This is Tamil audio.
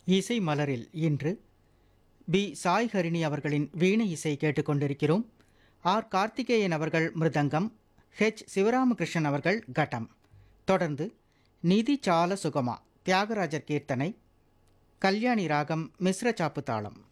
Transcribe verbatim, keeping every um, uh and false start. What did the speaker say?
இசை மலரில் இன்று பி சாய் ஹரிணி அவர்களின் வீணை இசை கேட்டுக்கொண்டிருக்கிறோம். ஆர் கார்த்திகேயன் அவர்கள் மிருதங்கம், ஹெச் சிவராமகிருஷ்ணன் அவர்கள் கட்டம். தொடர்ந்து நிதி சால சுகமா தியாகராஜர் கீர்த்தனை, கல்யாணி ராகம் மிஸ்ர சாப்பு தாளம்.